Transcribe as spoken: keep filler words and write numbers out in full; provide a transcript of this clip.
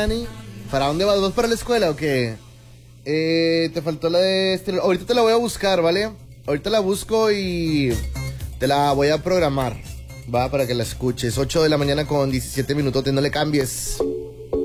Dani. ¿Para dónde vas? ¿Vas para la escuela o qué? Eh, te faltó la de este... Ahorita te la voy a buscar, ¿vale? Ahorita la busco y te la voy a programar. Va, para que la escuches. ocho de la mañana con diecisiete minutos, no le cambies.